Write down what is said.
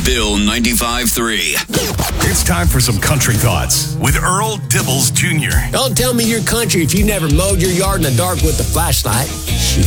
Bill 95.3. It's time for some country thoughts with Earl Dibbles Jr. Don't tell me you're country if you never mowed your yard in the dark with a flashlight. Shoot.